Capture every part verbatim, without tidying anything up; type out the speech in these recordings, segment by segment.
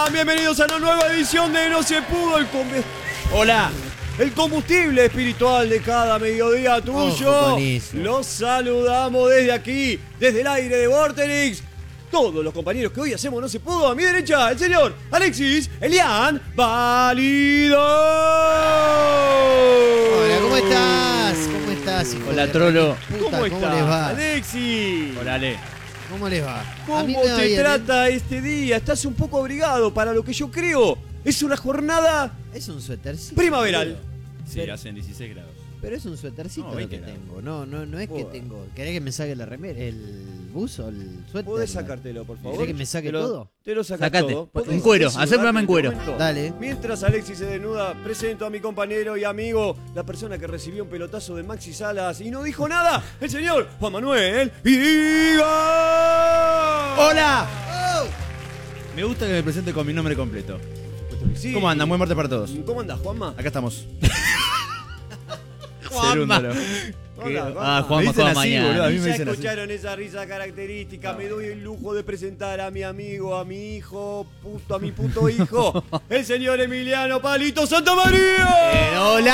están? Bienvenidos a una nueva edición de No Se Pudo. El com... Hola. El combustible espiritual de cada mediodía tuyo. Ojo, los saludamos desde aquí, desde el aire de Vorterix. Todos los compañeros que hoy hacemos No Se Pudo. A mi derecha, el señor Alexis Elian Válido. Hola, ¿cómo estás? ¿Cómo estás, hijo Hola, de Trollo. puta? ¿Cómo, ¿Cómo estás, les va? Alexis? Hola, Ale. ¿Cómo les va? A mí ¿Cómo me va te bien. trata este día? ¿Estás un poco abrigado para lo que yo creo? Es una jornada Es un suétercito. primaveral. Sí, Pero- hacen dieciséis grados. Pero es un suétercito No, lo veinte que grados. tengo. No, no, no es que Buah. tengo. ¿Querés que me saque la remera? ¿El buzo? ¿El suéter? ¿Podés sacártelo, por favor? ¿Querés que me saque Te lo- todo? Te lo sacás Sacate. todo. En ¿Podés cuero. desnudarte Hacé programa en este cuero. momento? Dale. Mientras Alexis se desnuda, presento a mi compañero y amigo, la persona que recibió un pelotazo de Maxi Salas y no dijo nada, el señor Juan Manuel Higa. ¡Hola! Me gusta que me presente con mi nombre completo. Sí. ¿Cómo andan? Buen martes para todos. ¿Cómo andás, Juanma? Acá estamos. Juanma. Cerúndolo. Hola, Ah, Juanma. Juanma, Me dicen Juanma así, mañana. boludo, a mí Y me ya dicen así. escucharon esa risa característica. Me doy el lujo de presentar a mi amigo, a mi hijo, puto, a mi puto hijo, el señor Emiliano Palito Santamaría. Eh, ¡Hola!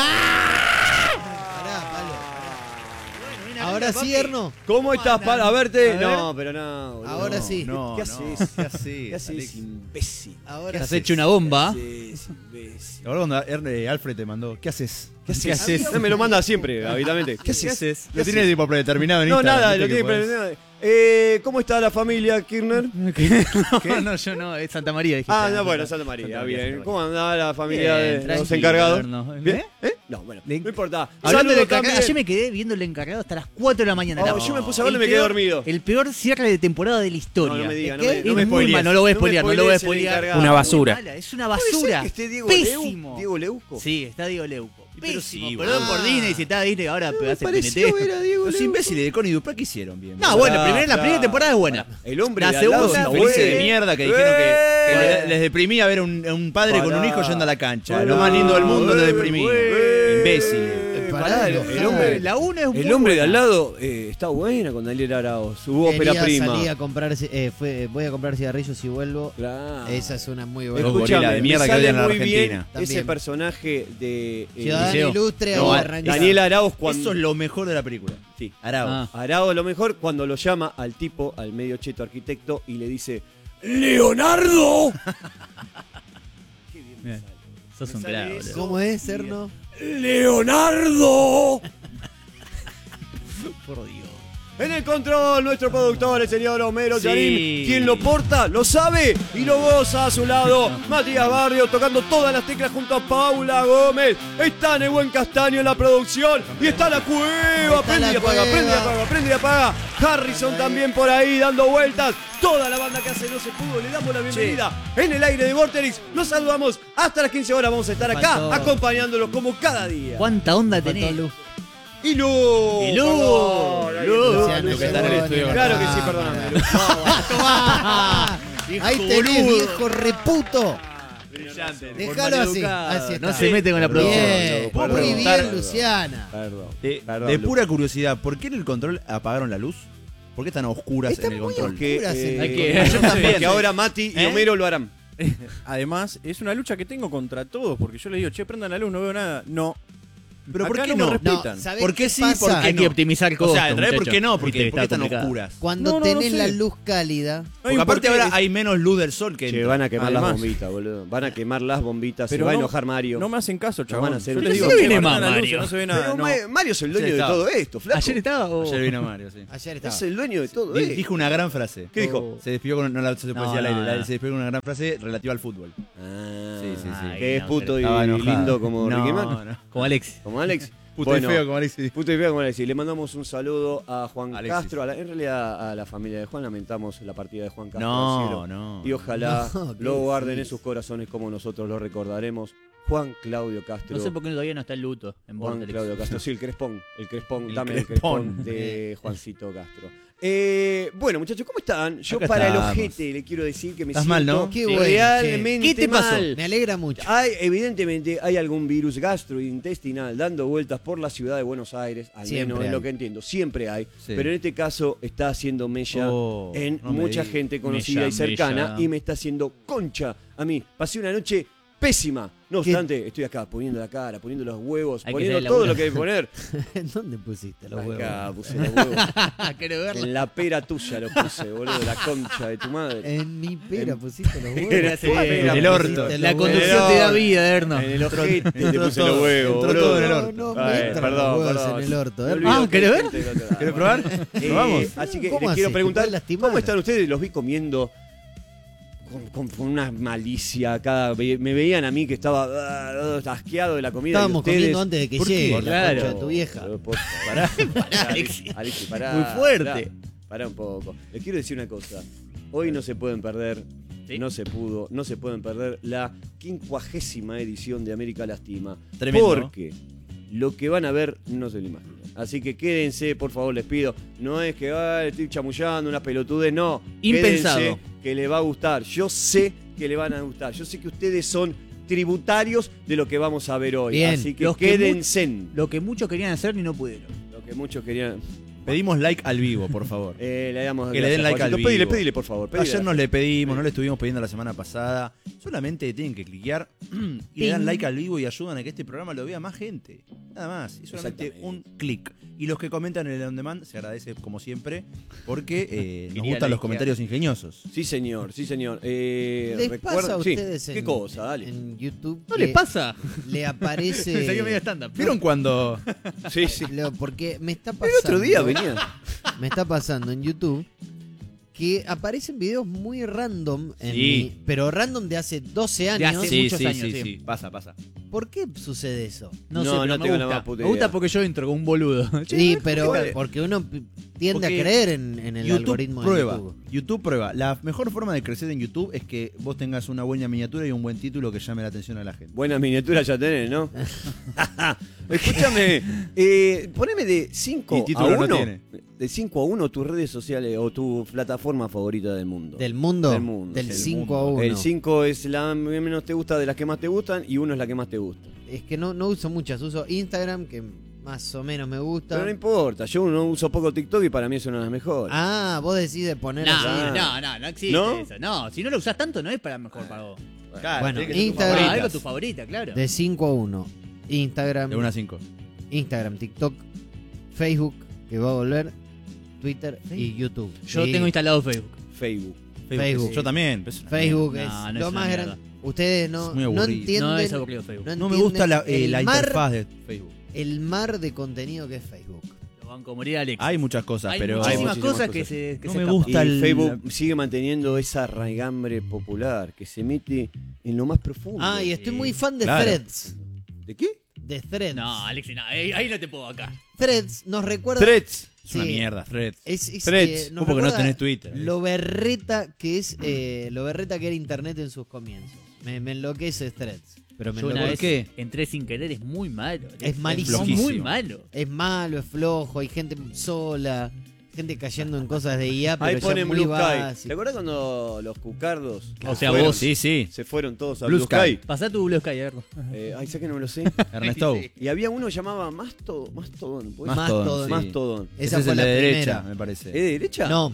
Pará, Palo. Ahora sí, Erno. ¿Cómo estás, para verte? A ver. No, pero no. boludo. Ahora sí. No, ¿Qué no. haces? ¿Qué haces? ¿Qué haces, Alex? imbécil? Ahora Has sí. hecho una bomba. ¿Qué haces, imbécil? Ahora cuando Er- eh, Alfred te mandó, ¿qué haces? ¿Qué haces? ¿Qué haces? No, me lo manda siempre, habitualmente. ¿Qué haces? Lo tiene tipo predeterminado en No, Instagram. nada, ¿viste lo que tiene podés? predeterminado. Eh, ¿Cómo está la familia Kirchner? No, no, yo no, es Santa María. dijiste. Ah, no, bueno, Santa María, Santa María, bien. Santa ¿Cómo anda la familia Bien, de los tranquilo, encargados? no. ¿Bien? ¿Eh? ¿Eh? No, bueno, Le- no importa. Hablando Saludo del encargado, también. ayer me quedé viendo el encargado hasta las cuatro de la mañana. Oh, La- yo me puse a verlo y el me quedé peor- dormido. El peor cierre de temporada de la historia. No, no me diga, no ¿Qué? me- no es me muy spoilees. mal, no lo voy a No me spoilear, no lo voy a spoilees el spoilear. encargado. Una basura. Muy mala, es una ¿Puede ser basura. que esté Diego Pésimo. Leu- Diego Leuco? Sí, está Diego Leuco. Pero Pésimo. sí, Perdón boludo. por Disney, si está Disney ahora Me pegás el pareció P N T. ver a Diego Los Leuco. imbéciles de Connie Duprat, ¿qué hicieron bien? No, bueno, la Pará, primera, la primera pará, temporada es buena. pará. El hombre La de al lado segunda, está fue- Felices de bueno. mierda que dijeron que, que Eh. les, les deprimía ver a un, a un padre con un Pará. hijo yendo a la cancha. Pará. Lo más lindo del mundo lo Eh, deprimía. eh, Imbéciles. Pará, el, el hombre, La una es muy el hombre de al buena. lado eh, está buena con Daniel Arauz, su ópera Quería prima. salir a comprar, eh, fue, voy a comprar cigarrillos y vuelvo. Claro. Esa es una muy buena. Los gorilas de mierda me que sale odian a la muy bien Argentina. ese También. personaje de eh, Ciudadano Liceo. ilustre No, o a- arranca. Daniel Arauz cuando Eso es lo mejor de la película. sí. Arao. Ah. Arauz lo mejor cuando lo llama al tipo, al medio cheto arquitecto y le dice ¡Leonardo! Qué bien me Bien. sale. Sos Me un sale crack, eso. boludo. ¿Cómo es, Erno? ¡Leonardo! Por Dios. En el control, nuestro productor, el señor Homero Sí. Yarín. Quien lo porta, lo sabe y lo goza a su lado. Matías Barrio tocando todas las teclas junto a Paula Gómez. Está Nebuen Castaño en la producción. Y está la cueva. Está Prende y la apaga, cueva. prende y apaga, prende y apaga. Harrison también por ahí dando vueltas. Toda la banda que hace No Se Pudo. Le damos la bienvenida en el aire de Vorterix. Los saludamos. Hasta las quince horas vamos a estar acá Faltó. acompañándolos como cada día. ¿Cuánta onda Faltó tenés? luz. Y Lu. Y Lu. Perdón, ahí Lu. está. Luciano Lu, que está en el llegó estudio. ni la Claro que sí, cámara. perdóname. Lu. Hijo Ahí tenés, boludo. viejo reputo. Brillante. Déjalo así. Así está. No se mete con la producción. Bien, Perdón, muy perdón. bien, Perdón. Luciana. Perdón. De, Perdón, de Lu. pura curiosidad, ¿por qué en el control apagaron la luz? ¿Por qué están a oscuras Está en el muy control? Que, oscuras eh, en- Hay que- ayer también. porque ahora Mati y ¿Eh? Homero lo harán. Además, es una lucha que tengo contra todos, porque yo les digo, che, prendan la luz, no veo nada. No. ¿Pero por Acá qué no no? me respetan. No, ¿sabés ¿Por qué qué sí? pasa? ¿Por qué Hay no? que optimizar O costos. sea, en realidad, ¿por qué no? muchacho. Porque, Viste, ¿por qué está están complicado. oscuras? Cuando No, no, tenés no la sé. luz cálida, Porque No, aparte porque ahora es- hay menos luz del sol que Che, entra. van a quemar las Además. bombitas, boludo. Van a quemar las bombitas. Pero se va a no- enojar Mario. No me hacen caso, van a chabón. hacer Yo un- les digo, ¿Qué che, viene prendan más, la luz, Mario? no se ve nada. Pero no. Ma- Mario es el dueño Ayer de estaba. todo esto, flaco. ¿Ayer estaba o...? Ayer vino Mario, sí. ayer estaba. Es el dueño de todo Di- esto. Dijo una gran frase. ¿Qué dijo? Se despidió con, no la se puede No, decir al aire, no, la- no. se despidió con una gran frase relativa al fútbol. Ah, Sí, sí, sí. Ay, que es no, puto y Estaba enojada. lindo como no, Ricky Martin. no. Como Alex. Como Alex. Puto Bueno, y feo como Alexis. Puto y feo como Alexis. Le mandamos un saludo a Juan Alexis. Castro, a la- en realidad a la familia de Juan. Lamentamos la partida de Juan Castro al No, cielo. no. Y ojalá No, ¿qué lo guarden en decís? sus corazones como nosotros lo recordaremos. Juan Claudio Castro. No sé por qué todavía no está el luto en Juan Vortex. Claudio Castro. Sí, el crespón. El crespón. El dame el crespón. crespón de Juancito Castro. Eh, bueno, muchachos, ¿cómo están? Yo Acá para estamos. el ojete le quiero decir que me Estás siento mal, ¿no? Qué Sí. bueno, realmente che. ¿Qué te pasó? mal. Me alegra mucho. Hay, evidentemente hay algún virus gastrointestinal dando vueltas por la ciudad de Buenos Aires, al Siempre menos es hay. lo que entiendo, siempre hay, Sí. pero en este caso está haciendo mella Oh, en no me mucha digas. gente conocida Mella, y cercana mella. y me está haciendo concha a mí. Pasé una noche pésima. No ¿Qué? obstante, estoy acá poniendo la cara, poniendo los huevos, Hay que poniendo hacer el todo laburo. lo que hay que poner. ¿Dónde pusiste los huevos? Acá puse los huevos. ¿Querés verlo? En la pera tuya lo puse, boludo, la concha de tu madre. En mi pera En- pusiste los huevos. Era Sí, tu pera, en el pusiste orto. los La huevos. conducción te da vida, Erno. En el ojete te Entró puse todo, los huevos, entró boludo. todo en el No, orto. no, Ay, me entran perdón, los huevos perdón. en el orto. Me ¿eh? olvido Ah, que ¿querés hay ver? gente del otro lado. ¿Querés probar? Eh, Probamos. Así que ¿Cómo les haces? quiero ¿Te preguntar, puedes lastimar? ¿cómo están ustedes? Los vi comiendo con, con- con una malicia acá. Ve- Me veían a mí que estaba ah, asqueado de la comida. Estábamos y ustedes, comiendo antes de que ¿por qué? llegue la Claro. concha de tu vieja. Por- Pará, pará, Alexi, Alexi, pará. Muy fuerte. Pará, pará un poco. Les quiero decir una cosa. Hoy no se pueden perder, ¿Sí? no se pudo, no se pueden perder la quincuagésima edición de América Lastima. Tremendo. Porque lo que van a ver no se lo imaginan. Así que quédense, por favor, les pido. No es que ah, estoy chamullando una pelotudez, no. Impensado. Quédense, que le va a gustar. Yo sé que le van a gustar. Yo sé que ustedes son tributarios de lo que vamos a ver hoy. Bien. Así que Los que quédense. Lo que muchos querían hacer ni no pudieron. Lo que muchos querían. Pedimos like al vivo, por favor. Eh, le damos Que le den like al Juancito. Pedile, vivo. pedile, por favor. Pedile. Ayer nos le pedimos, no le estuvimos pidiendo la semana pasada. Solamente tienen que cliquear y le dan Ping. like al vivo y ayudan a que este programa lo vea más gente. Nada más. Y solamente Exactamente. un clic. Y los que comentan en el on demand se agradece como siempre porque eh, nos Quería gustan los likear. comentarios ingeniosos. Sí, señor, sí, señor. Eh, ¿Les recuerda- pasa a sí. ustedes ¿Qué en, cosa? Dale. en YouTube? ¿No que les pasa? Le aparece. Me salió medio stand-up. ¿Vieron cuando Sí, sí. Leo, porque me está El pasando. otro día venía. Me está pasando en YouTube que aparecen videos muy random, en Sí. mi- pero random de hace doce años. hace- muchos años, sí. Pasa, pasa. ¿Por qué sucede eso? No, No, sé, pero no me tengo la gusta. más puta Me gusta idea. porque yo entro con un boludo. Sí, pero vale. porque uno p- tiende Porque a creer en, en el YouTube algoritmo prueba. de YouTube. YouTube prueba. La mejor forma de crecer en YouTube es que vos tengas una buena miniatura y un buen título que llame la atención a la gente. Buenas miniaturas ya tenés, ¿no? Escúchame, eh, poneme de cinco Y a título no uno. tiene. De cinco a uno tus redes sociales o tu plataforma favorita del mundo. Del mundo, Del mundo, del del cinco a mundo. uno. El cinco es la que menos te gusta de las que más te gustan y uno es la que más te gusta. Es que no, no uso muchas, uso Instagram, que más o menos me gusta. Pero no importa, yo no uso poco TikTok y para mí es una de las mejores. Ah, vos decís de poner No, así. no, no, no existe ¿No? eso. No, si no lo usás tanto no es para mejor para vos. Claro, Bueno, tiene que ser tu Instagram- Ah, favorita. algo tu favorita, claro. De cinco a uno. Instagram, De una a cinco. Instagram, TikTok, Facebook, que va a volver, Twitter y YouTube. Yo Sí, tengo instalado Facebook. Facebook. Facebook. Yo también. pero es una Facebook No, es no es lo una más mierda. grande. Ustedes no, Es muy no aburrido. entienden. No es aburrido Facebook. no No me gusta la, entienden eh, la el mar, interfaz de Facebook. el mar de contenido que es Facebook. Lo banco a morir, Alex. Hay muchas cosas, Hay pero muchísimas muchísimas cosas que cosas. se que No se me escapan. gusta Y el- Facebook sigue manteniendo esa raigambre popular que se mete en lo más profundo. Ah, y estoy Sí. muy fan de Claro. Threads. ¿De qué? De Threads. No, Alex, no, ahí, ahí no te puedo acá. Threads nos recuerda. Threads. es una Sí. mierda, Threads. Es, es, Threads. eh, nos Vos porque no recuerda tenés Twitter. Lo berreta que es, eh, lo berreta que era internet en sus comienzos. Me, me enloquece Threads. Pero me Yo una enloquece. vez entré sin querer, es muy malo. Alex. Es malísimo. Es muy malo. Es malo, es flojo, hay gente sola, gente cayendo en cosas de I A, pero Ahí ya ponen muy Blue Sky. ¿Te básico. acuerdas cuando los cucardos O sea, fueron- vos Sí, sí. se fueron todos a Blue Blue, Sky. Sky? Pasá tu Blue Sky, a verlo. Eh, ay, sé que no me lo sé. Ernesto. Sí. Y había uno que llamaba Masto, Mastodon. ¿puede ser? Mastodon. Mastodon. Esa Ese es fue el la de derecha, primera. me parece. ¿Es de derecha? No,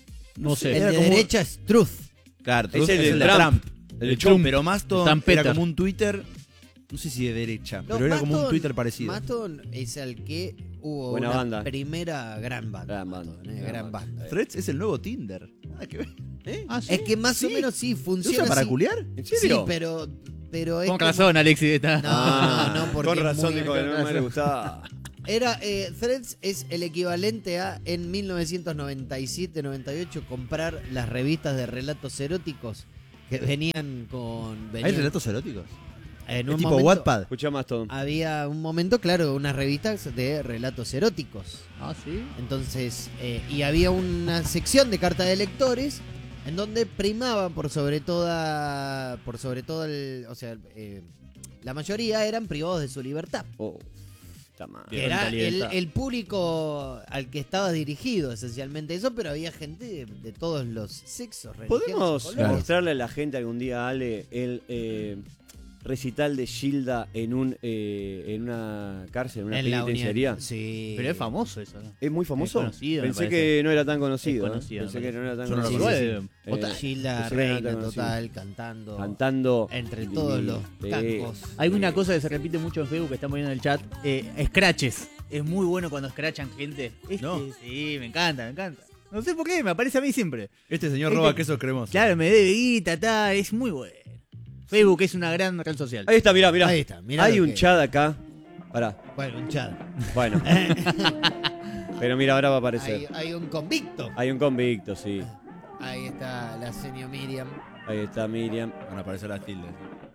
No sé. el Era de como- derecha es Truth. Claro, Es Truth el de de Trump. El de de Trump. Trump. Pero Mastodon Trumpeter. era como un Twitter, no sé si de derecha, No, pero era como un Mastodon- Twitter parecido. Mastodon es el que hubo Buena una banda. primera gran banda. Gran banda, Mastodon, eh, gran gran banda. banda. Threads es el nuevo Tinder. Nada que ver. Ah, Es que más o Sí. menos sí ¿Se funciona usa para así. culiar? ¿En Sí, serio? pero, pero es Con como- razón, Alexis. Está. No, no, no, porque Con es razón muy- dijo que no me le gustaba. Era, eh, Threads es el equivalente a, en mil novecientos noventa y siete noventa y ocho, comprar las revistas de relatos eróticos que venían con... ¿Hay venían- relatos eróticos? En ¿Es un tipo momento Wattpad? Escucha Mastodon. había un momento, claro, unas revistas de relatos eróticos. Ah, sí. Entonces, eh, y había una sección de carta de lectores en donde primaba por sobre toda, por sobre todo el, o sea, eh, la mayoría eran privados de su libertad. Oh. Puta madre. Que era Total el, libertad. el público al que estaba dirigido esencialmente eso, pero había gente de, de todos los sexos, religiones, ¿Podemos colores. mostrarle a la gente algún día, Ale, el eh, recital de Gilda en un eh, en una cárcel, en una En la penitenciaría? Unión. Sí. Pero es famoso eso, ¿no? ¿Es muy famoso? Es conocido, me Pensé parece. que no era tan conocido. Es ¿eh? conocido, Pensé me que parece. no era tan Yo no lo conocido. conocía. Eh, Otra- Gilda pensé que no era tan reina conocido. total, cantando. Cantando. Entre todos los Sí. cancos. Hay una cosa que se repite mucho en Facebook que estamos viendo en el chat. Eh, scratches. Es muy bueno cuando scratchan gente. Este, No. Sí, me encanta, me encanta. No sé por qué, me aparece a mí siempre. Este señor Este- roba quesos cremosos. Claro, me debe guita, ta, es muy bueno. Facebook es una gran red social. Ahí está, mirá, mirá. Ahí está, mirá Hay lo un que- chat acá. Pará. Bueno, un chat. Bueno. Pero mira, ahora va a aparecer. Hay, hay un convicto. Hay un convicto, sí. Ahí está la señora Miriam. Ahí está Miriam. Van a aparecer las tildes.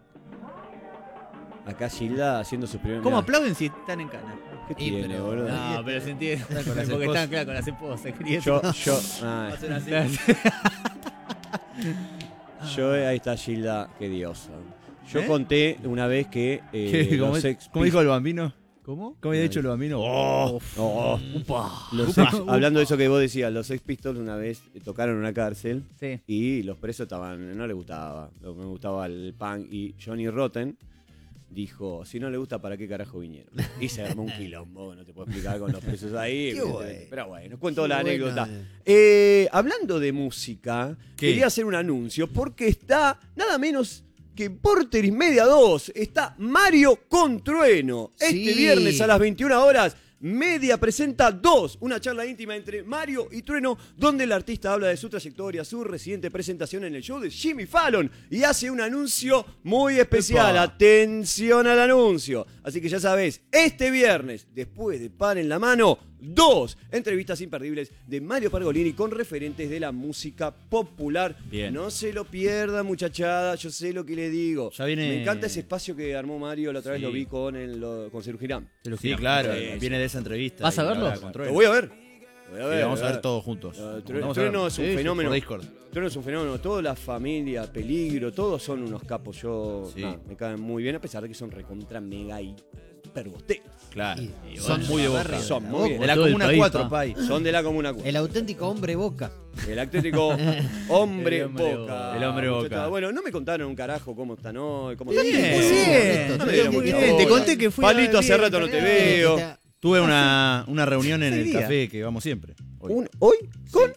Acá Gilda haciendo sus primeros. ¿Cómo mirá, aplauden si están en cana? ¿Qué Y, tiene, pero- boludo? No, pero se entiende. con las Porque esposas. están, claro, con las esposas. querido. Yo, yo. ah, yo, eh, ahí está Gilda, qué diosa. Yo ¿Eh? conté una vez que eh, ¿Qué? ¿Cómo, los es- ex cómo dijo el bambino? ¿Cómo? ¿Cómo había dicho el bambino? ¡Oh! Oh, Upa. los Upa. ex- hablando de eso que vos decías, los Sex Pistols una vez tocaron en una cárcel Sí. y los presos estaban, no les gustaba, no me gustaba el punk y Johnny Rotten dijo, si no le gusta, ¿para qué carajo vinieron? Y se armó un quilombo, no te puedo explicar con los presos ahí, Qué evidentemente. bueno. Pero bueno, cuento Qué la bueno, anécdota. eh. Eh, hablando de música, ¿Qué? quería hacer un anuncio porque está nada menos que Porteris Media dos, está Mario con Trueno. Este Sí. viernes a las veintiuna horas, Media presenta dos, una charla íntima entre Mario y Trueno, donde el artista habla de su trayectoria, su reciente presentación en el show de Jimmy Fallon y hace un anuncio muy especial. Epa. Atención al anuncio. Así que ya sabés, este viernes, después de Pan en la Mano, dos entrevistas imperdibles de Mario Pergolini con referentes de la música popular. Bien. No se lo pierda, muchachada, yo sé lo que le digo. Ya viene- Me encanta ese espacio que armó Mario, la otra vez Sí. lo vi con, el, lo- con Cerú Girán. Sí, claro. Sí, Viene de esa entrevista. ¿Vas a y verlo? ahora con Trueno. Lo voy a ver. Lo voy a Sí, ver. vamos a voy ver todos juntos. Uh, Nos Trueno vamos a ver. Trueno es un Sí, sí, fenómeno. por Discord. Trueno es un fenómeno. Toda la familia, Peligro, todos son unos capos. Yo Sí. nah, me caen muy bien, a pesar de que son recontra mega hiper bosteros. Claro. Y Y son bueno, muy de la boca. barrio, Son la muy boca. bien. De la Todo el Comuna país, cuatro, pa. Pai. Son de la Comuna cuatro. El auténtico hombre boca. El auténtico hombre El hombre boca. boca. El hombre boca. Muchachada. Bueno, no me contaron un carajo cómo están hoy. Cómo Bien, están. muy bien. No me Te dieron digo mucha que- Te bola. conté que fui a- Palito, hace bien, rato no te cargado. veo. Tuve una, una reunión en Ese el día. café que vamos siempre. Hoy. Un- ¿Hoy? ¿Con?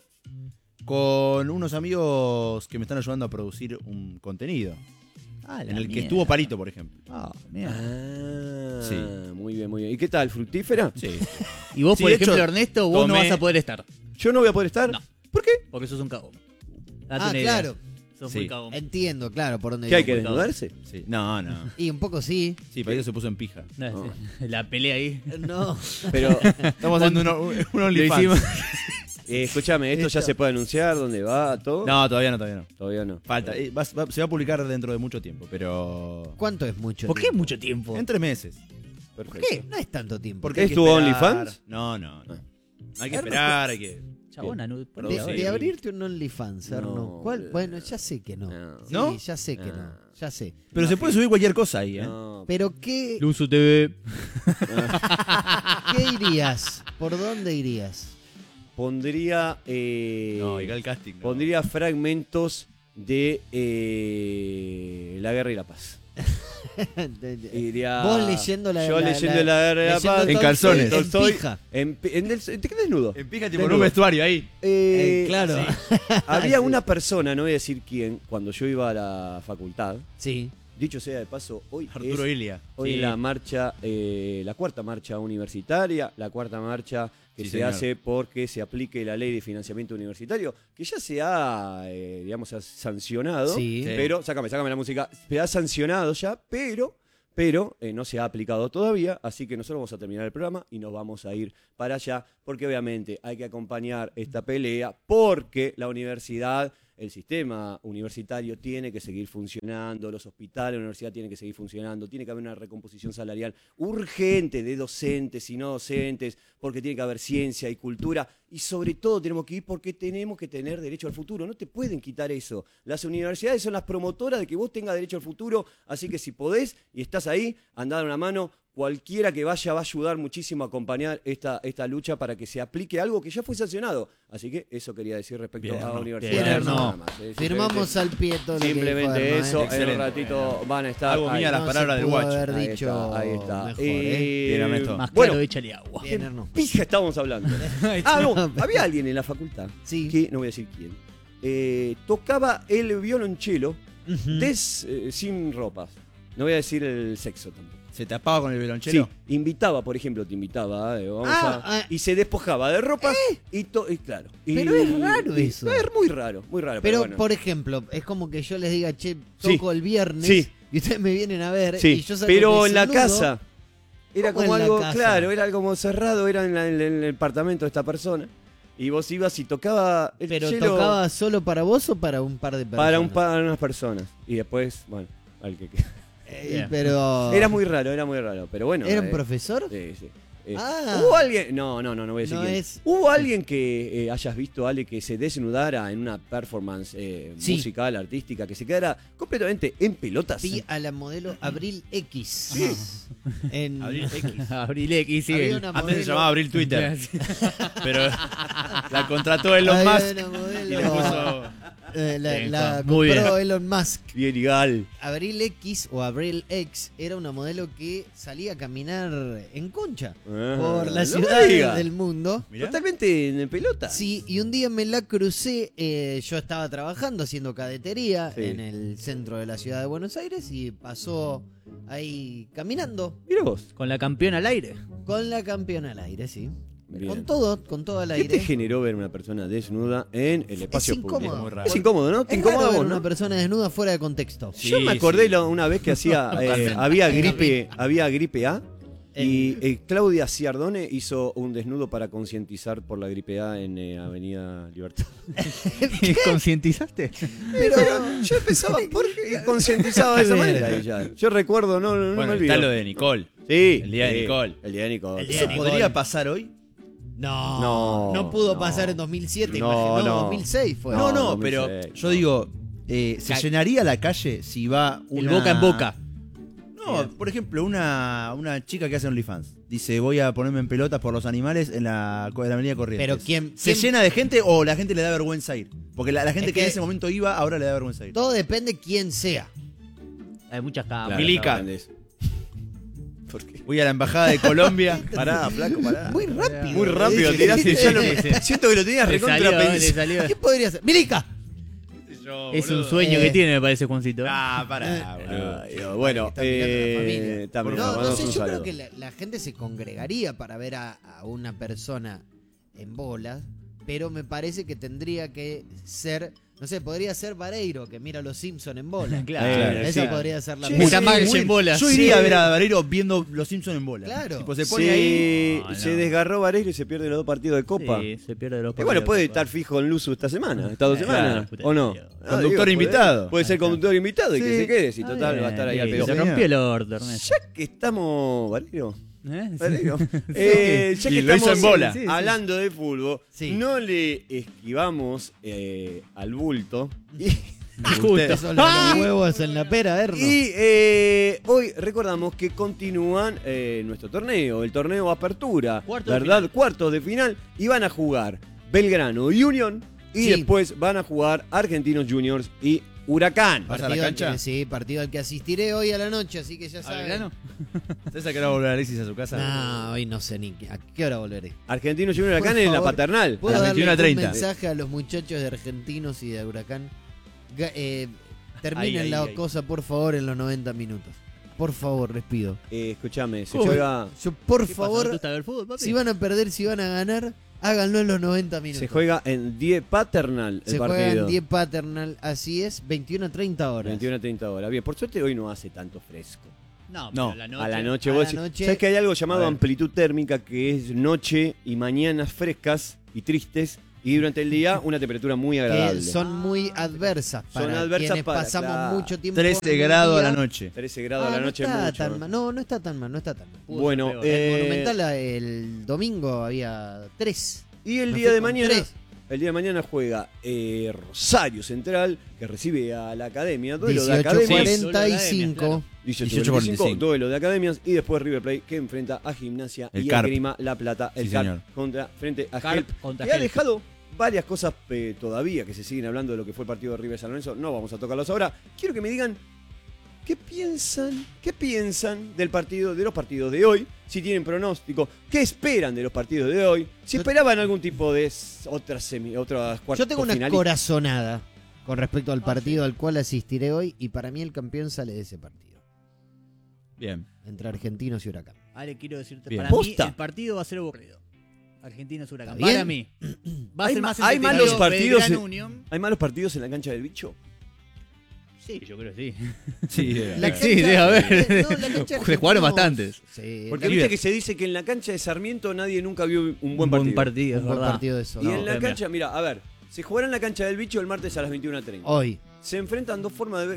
Con unos amigos que me están ayudando a producir un contenido. Ah, la En el que mierda. estuvo Palito, por ejemplo. Ah, mierda. Ah, Sí. muy bien, muy bien. ¿Y qué tal? ¿Fructífera? Sí. Y vos, Sí, por de ejemplo, hecho, Ernesto, vos no tomé- vas a poder estar. ¿Yo no voy a poder estar? No. ¿Por qué? Porque sos un cagón. Date Ah, una idea. claro. Sos Sí. muy cagón. Entiendo, claro, por dónde ¿Qué hay viene. que desnudarse? Sí. No, no. Y un poco sí. Sí, Palito se puso en pija. No, No. sí. La pelea ahí. No. Pero, Estamos haciendo un, un Lo OnlyFans. hicimos. eh, escúchame, ¿esto ya Esto- se puede anunciar? ¿Dónde va? ¿Todo? No, todavía no, todavía no. Todavía no. Falta. Eh, va- va- se va a publicar dentro de mucho tiempo, pero. ¿Cuánto es mucho? ¿Por qué tiempo? mucho tiempo? En tres meses. Perfecto. ¿Qué? No es tanto tiempo. Porque ¿Es hay que tu esperar. OnlyFans? No, no, no. Ah. Hay que esperar, hay que. Chabona, no. De, ponte Sí. ahora. de abrirte un OnlyFans, No, ¿no? ¿Cuál? boludo. Bueno, ya sé que no. No. Sí, ¿No? ya sé que Ah. no. Ya sé. Pero se puede subir cualquier cosa ahí, ¿eh? No. Pero ¿qué, Luzu T V. ¿qué irías? ¿Por dónde irías? Pondría. eh, No, y acá el casting. no. Pondría fragmentos de eh, La Guerra y la Paz. De- de- Iría, Vos leyendo la Yo la- leyendo la- La Guerra y la leyendo Paz. Tolstoy En calzones. En Tolstoy. pija. En, pi- en el- ¿Te quedas desnudo? En pija, tipo, Desnudo. en un vestuario ahí. Eh, Eh, claro. Había Sí. una persona, no voy a decir quién, cuando yo iba a la facultad. Sí. Dicho sea de paso, hoy Arturo es Ilia. hoy Sí. es la marcha, eh, la cuarta marcha universitaria, la cuarta marcha que Sí, se señor. hace porque se aplique la ley de financiamiento universitario, que ya se ha, eh, digamos, ha sancionado, Sí. Sí. pero, sácame, sácame la música, se ha sancionado ya, pero, pero eh, no se ha aplicado todavía, así que nosotros vamos a terminar el programa y nos vamos a ir para allá, porque obviamente hay que acompañar esta pelea, porque la universidad, el sistema universitario tiene que seguir funcionando, los hospitales, la universidad tiene que seguir funcionando, tiene que haber una recomposición salarial urgente de docentes y no docentes, porque tiene que haber ciencia y cultura, y sobre todo tenemos que ir porque tenemos que tener derecho al futuro, no te pueden quitar eso. Las universidades son las promotoras de que vos tengas derecho al futuro, así que si podés y estás ahí, andá a dar una mano, cualquiera que vaya va a ayudar muchísimo a acompañar esta, esta lucha para que se aplique algo que ya fue sancionado. Así que eso quería decir respecto Bien, a no, universidades. bien, Nada no. más, eh, Firmamos simplemente- al pie todo lo que Simplemente dijo Erno, eso, ¿eh? en un Excelente. ratito van a estar Algo ahí. mía las No palabras se del pudo guacho. haber Ahí dicho está, ahí está. mejor, Eh, ¿eh? Bien, Ernesto. Más Bueno, claro, échale agua. Bien, Erno. pija estábamos hablando. Ah, no, había alguien en la facultad, Sí. que no voy a decir quién, eh, tocaba el violonchelo Ujú. des, eh, sin ropas. No voy a decir el sexo tampoco. ¿Se tapaba con el violonchelo? Sí, invitaba, por ejemplo, te invitaba, eh, vamos Ah, a- ah. y se despojaba de ropas y, to- y claro. y- Pero es raro y- eso. Es muy raro, muy raro. Pero, Pero, bueno. por ejemplo, es como que yo les diga, che, Sí. toco el viernes Sí. y ustedes me vienen a ver Sí, y yo salgo pero en la desnudo. casa era ¿Cómo como en la algo, casa? claro, era algo como cerrado, era en, la- en el- en el departamento de esta persona. Y vos ibas y tocaba el ¿Pero cello tocaba solo para vos o para un par de personas? para un para unas personas. Y después, bueno, al que queda. Eh, Bien. pero... Era muy raro, era muy raro. Pero bueno. ¿Era un eh, profesor? Sí, sí. Eh, Ah. ¿Hubo alguien? No, no, no, no voy a decir No quién. es- ¿Hubo alguien que eh, hayas visto, Ale, que se desnudara en una performance eh, Sí. musical, artística, que se quedara completamente en pelotas? Vi a la modelo Abril X. En... Abril X. Abril X, sí. Había el- una Antes se modelo- llamaba Abril Twitter. Pero la contrató Elon Había Musk una modelo- y le puso. Eh, la, Bien, la Juan. Muy compró bien. Elon Musk. Bien legal. Abril X o Abril X era una modelo que salía a caminar en concha Ah, por no las me ciudades diga. del mundo. Mirá. Totalmente en pelota. Sí, y un día me la crucé, eh, yo estaba trabajando haciendo cadetería Sí. en el centro de la ciudad de Buenos Aires y pasó ahí caminando Mira vos. Con la campeona al aire. con la campeona al aire, sí. Bien. Con todo, con todo al ¿Qué aire. te generó ver una persona desnuda en el espacio incómodo. público? Muy raro. Es incómodo, ¿no? Te Es raro incomoda ver vos, una ¿no? persona desnuda fuera de contexto. Yo me Sí, acordé sí. la- una vez que hacía eh, Totalmente. había gripe, había gripe A y El- eh, Claudia Ciardone hizo un desnudo para concientizar por la gripe A en eh, Avenida Libertad. ¿Concientizaste? Pero Yo empezaba porque concientizaba de esa manera. y ya. Yo recuerdo, no, no, no Bueno, me olvido. está lo de Nicole. Sí, el día de sí, Nicole. El día de Nicole. El día ¿Eso de podría Nicole. pasar hoy? no, No, no pudo no. pasar en dos mil siete, No, imagino, no. dos mil seis fue. No, no, dos mil pero seis, yo no. digo, eh, ¿se Ca- llenaría la calle si va una... El boca en boca. No, por ejemplo, una, una chica que hace OnlyFans. Dice, voy a ponerme en pelotas por los animales en la, en la avenida Corrientes. Pero ¿quién- ¿Se quién- llena de gente o la gente le da vergüenza ir? Porque la, la gente Es que, que- en ese momento iba, ahora le da vergüenza ir. Todo depende quién sea. Hay muchas cámaras. Milica. ¿Por qué? Voy a la embajada de Colombia. Pará, flaco, pará. Muy rápido. Muy rápido, Eh, tiraste, ya lo- Sí, sí. siento que lo tenías Le recontra salió, le pensado. salió. ¿Qué podría ser? ¡Milica! Es un sueño Eh. que tiene, me parece, Juancito. Ah, pará, boludo. Ay, Dios, bueno, Está mirando a la eh, familia. también No, no mandamos sé, un yo creo saludo. que la, la gente se congregaría para ver a, a una persona en bolas, pero me parece que tendría que ser, no sé, podría ser Vareiro, que mira a los Simpson en bolas. Claro, Eh, Esa sí. podría ser la Sí, Está sí, mal muy- en bolas. Yo Sí. iría a ver a Vareiro viendo Los Simpsons en bola. Claro. Tipo, se pone Sí, ahí. No, se no. desgarró Vareiro y se pierde los dos partidos de Copa. Sí, se pierde los Y bueno, partidos puede de estar Copa. fijo en Luzu esta semana, estas dos Eh, semanas, claro, puta ¿o no? Dios. Ah, Conductor puede- invitado. Puede ser conductor invitado y que Sí. se quede, si Está total bien, va a estar ahí al sí, pedo. Se rompió el orto, Ernesto. Ya que estamos, Vareiro, ¿Eh? Vareiro, eh, ya que Y lo hizo estamos en bola. Sí, sí. hablando de fútbol, Sí. no le esquivamos eh, al bulto. Y, Justo. Eso, los, los huevos en la pera, Erno. y, eh, hoy recordamos que continúan eh, nuestro torneo, el torneo Apertura, Cuartos de ¿verdad? final. Cuartos de final, y van a jugar Belgrano y Unión, y Sí. después van a jugar Argentinos Juniors y Huracán. ¿Vas a la Partido al cancha? que- sí, partido al que asistiré hoy a la noche, así que ya saben. ¿Belgrano? ¿Sabes a qué hora va a volver Alexis a su casa? No, hoy no sé ni qué- a qué hora volveré. Argentinos Juniors y Por Huracán en la favor. paternal. ¿Puedo A las darle veintiuna un treinta. mensaje a los muchachos de Argentinos y de Huracán? Ga- eh, terminen Ahí, ahí, la ahí. cosa, por favor, en los noventa minutos. Por favor, les pido. Eh, escúchame, se Yo- juega, yo, por ¿Qué pasa? ¿No te favor, gusta ver el fútbol, papi? si van a perder, si van a ganar, háganlo en los noventa minutos. se juega en Die Paternal el Se juega partido. en Die Paternal, así es, veintiuno a treinta horas. veintiuno a treinta horas. Bien, por suerte hoy no hace tanto fresco. No, No, pero a la noche. A la noche, A vos la decís- noche- ¿sabés que hay algo llamado A ver. amplitud térmica que es noche y mañanas frescas y tristes y durante el día una temperatura muy agradable? Que son muy adversas para Son adversas quienes para- pasamos claro. mucho tiempo en trece el grados a día. la noche. trece grados Ah, a la no noche está mucho. tan mal. No, no está tan mal, no está tan mal. Pudo Bueno, ser peor. eh, En Monumental el domingo había tres. y el Me día fui de con mañana tres. El día de mañana juega eh, Rosario Central, que recibe a la Academia. Duelo de dieciocho Academias. cuarenta y cinco. dieciocho cuarenta y cinco, duelo de Academias. Y después River Plate, que enfrenta a Gimnasia El y Carp. Esgrima La Plata. El Sí, Carp señor. contra, frente a Carp Help, contra que ha Help. dejado varias cosas eh, todavía que se siguen hablando de lo que fue el partido de River San Lorenzo. No vamos a tocarlos ahora. Quiero que me digan qué piensan, qué piensan del partido, de los partidos de hoy. Si tienen pronóstico, qué esperan de los partidos de hoy. Si Yo- esperaban algún tipo de s- otras semi, otras cuartos Yo tengo una finalistas. corazonada con respecto al partido al cual asistiré hoy y para mí el campeón sale de ese partido. Bien. Entre Argentinos y Huracán. Ale, quiero decirte, Bien. para ¿Posta? mí el partido va a ser aburrido. Argentinos Huracán. ¿Está bien? Para mí. Va a Hay ser ma- más hay entretenido malos partidos Belgrano en- Unión. ¿Hay malos partidos en la cancha del bicho? Sí, yo creo que sí. Sí, La Sí, cancha- debe haber. no, la cancha de Se jugaron Argentinos- bastantes. Sí, Porque la- viste que se dice que en la cancha de Sarmiento nadie nunca vio un buen Un partido. buen partido, es un buen verdad. partido de eso. Y No, en la mira. cancha, mira, a ver, se jugará en la cancha del bicho el martes a las veintiuna treinta. Hoy. Se enfrentan dos formas de ver.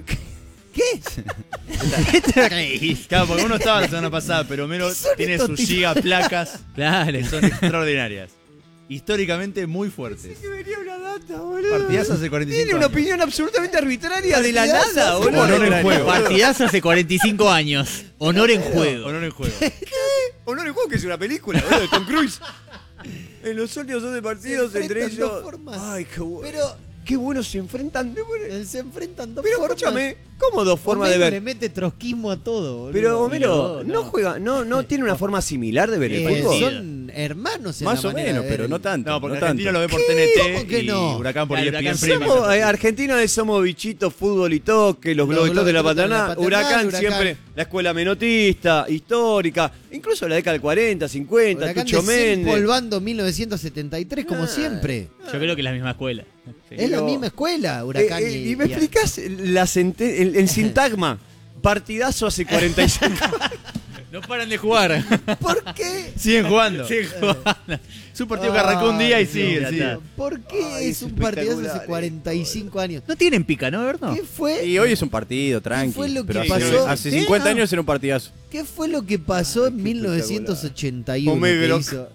Claro, porque uno estaba la semana pasada, pero Melo tiene estos sus tipos? giga placas Claro. que son extraordinarias. Históricamente muy fuertes. Que venía una data, boludo. Partidas hace cuarenta y cinco Tiene una años. opinión absolutamente arbitraria de la Partidazo, nada, sí, boludo. honor en juego. Partidazo hace cuarenta y cinco años. Honor en juego. Honor en juego. Honor en juego, que es una película, boludo, de Tom Cruise. En los últimos doce partidos, Se entre enfrentan ellos. dos formas. Ay, qué bueno. Pero Qué bueno se enfrentan. de bueno. eh, se enfrentan dos Pero formas. escúchame, ¿cómo dos formas de Homero ver? le mete trotskismo a todo, boludo. Pero Homero, No, no, no. juega, no, no tiene una forma similar de ver el Eh, fútbol. son hermanos en Más la o manera menos, de ver pero el- no tanto. No, porque no Argentina tanto. lo ve por ¿Qué? T N T ¿Cómo que y no? Huracán por Claro, E S P N. Huracán Premium. Somos, eh, Argentina somos bichitos, fútbol y toque, los Los globitos de la globitos de la paternal. paternal, Huracán, Huracán. siempre la escuela menotista, histórica, incluso la década del cuarenta, cincuenta, Huracán Tucho Méndez. desempolvando mil novecientos setenta y tres como Ah. siempre. Yo creo que es la misma escuela. Sí. Es la Pero- misma escuela, Eh, Huracán eh, y, y me y- explicás la sente- el, el sintagma. Partidazo hace cuarenta y cinco. No paran de jugar. ¿Por qué? Siguen jugando. Siguen jugando. Es un partido que arrancó un día y Ay, sigue, ya sigue. está. ¿Por qué Ay, es es un partidazo espectacular hace cuarenta y cinco años? No tienen pica, ¿no, Berto? ¿Qué fue? Y hoy es un partido, tranqui. fue lo que pero hace, pasó? hace ¿Qué? cincuenta No. años era un partidazo. ¿Qué fue lo que pasó en mil novecientos ochenta y uno? Homero. que hizo?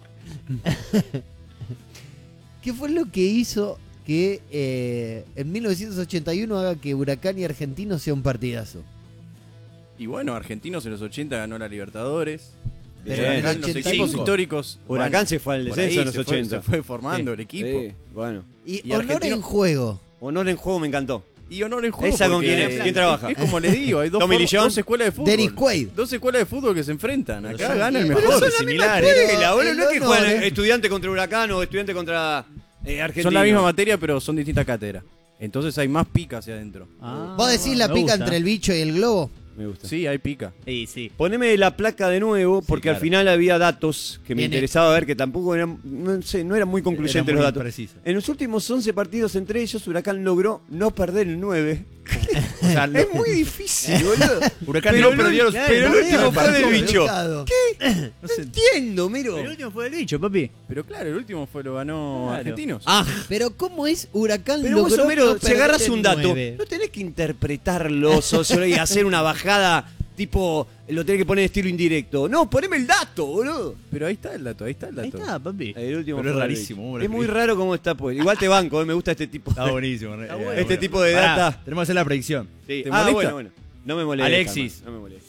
¿Qué fue lo que hizo que eh, en mil novecientos ochenta y uno haga que Huracán y Argentinos sea un partidazo? Y bueno, Argentinos en los ochenta ganó la Libertadores. Pero Bien. en el Los ochenta y equipos cinco. históricos. Huracán bueno, se fue al por descenso ahí en los se fue- ochenta. Se fue formando el equipo. Sí, bueno. Y, Y honor Argentino- en juego. Honor en juego me encantó. Y honor en juego. ¿Esa con porque quién es? ¿Quién trabaja? Es como les digo, hay dos, ¿Tommy formas- Lee Jones? dos escuelas de fútbol. Dennis Quaid. Dos escuelas de fútbol que se enfrentan. Acá son gana el bien- mejor. pero son la similares. misma Escuela, boludo, el no es que honor, juegan eh. estudiante contra Huracán o estudiante contra eh, Argentina. Son la misma materia, pero son distintas cátedras. Entonces hay más pica hacia adentro. Ah, ¿Vos decís la me pica gusta. entre el bicho y el globo? Me gusta. Sí, hay pica. Sí, sí. Poneme la placa de nuevo, porque claro. al final había datos que me Viene. interesaba ver, que tampoco eran, no sé, no eran muy concluyentes Era muy los datos. preciso. En los últimos once partidos entre ellos, Huracán logró no perder el nueve. O sea, lo- Es muy difícil, boludo. Huracán Pero no el- perdió los claro, pero el el último último fue del partido. bicho. Complicado. No entiendo, miro. El último fue el bicho, papi. Pero claro, el último fue lo ganó Claro. Argentinos. Ah, pero ¿cómo es Huracán Pero vos, logró Homero, no si perder agarras el un dato, nueve? no tenés que interpretarlo, socio, y hacer una bajada tipo, lo tenés que poner estilo indirecto. No, poneme el dato, boludo. Pero ahí está el dato, ahí está el Ahí dato. está, papi. El último Pero es fue del rarísimo, bicho. hombre, Es muy que- raro cómo está, pues. Igual te banco, eh, me gusta este tipo. Está buenísimo. eh, bueno. Este tipo de Pará, data. tenemos que hacer la predicción. Sí. ¿Te Ah, molesta? bueno, bueno. No me molesta. Alexis. man, No me molesta.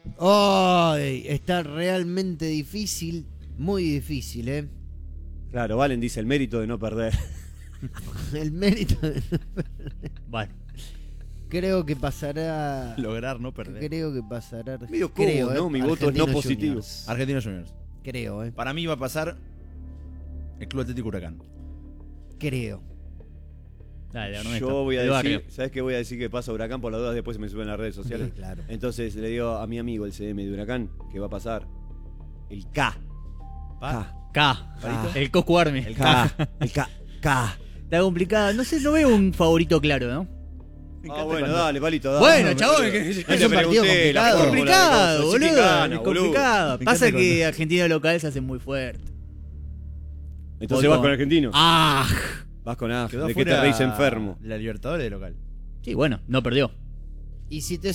Ay, está realmente difícil, muy difícil, ¿eh? Claro, Valen dice el mérito de no perder. El mérito de- Bueno. Creo que pasará... Lograr no perder. Creo que pasará... Medio cómodo, creo, ¿no? ¿eh? Mi voto es no Argentinos positivo. Juniors. Argentinos Juniors. Creo, ¿eh? Para mí va a pasar el Club Atlético Huracán. Creo. Dale, Ernesto. Yo voy a El decir, barrio. ¿sabes qué voy a decir que pasa Huracán? Por las dudas después se me suben las redes sociales. Sí, claro. Entonces le digo a mi amigo el C M de Huracán que va a pasar el K. K. K. Palito. El Coscu Army. El K. El K. K. Está complicada. No sé, no veo un favorito claro, ¿no? Ah, bueno, dale, palito, dale. Bueno, No, chabón, no, que- no es te un partido pregunté la complicado. fórmula de complicado, cosas. boludo. Sí que gana, es boludo. complicado. Me Pasa encanta que cuando- Argentina local se hace muy fuerte. Entonces Voy vas con- con Argentino. ¡Ah! Vas con A. Quedó ¿De qué te afuera reís enfermo? La Libertadores de local. Sí, bueno, no perdió. Y si te